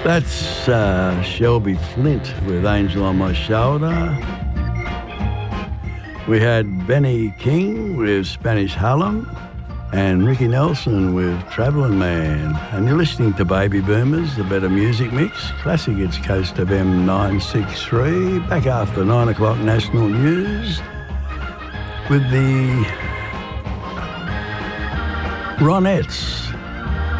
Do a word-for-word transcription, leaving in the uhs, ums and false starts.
That's uh, Shelby Flint with Angel on My Shoulder. We had Benny King with Spanish Harlem and Ricky Nelson with Travelling Man. And you're listening to Baby Boomers, the Better Music Mix. Classic Hits Coast of M nine six three. Back after nine o'clock national news with the Ronettes.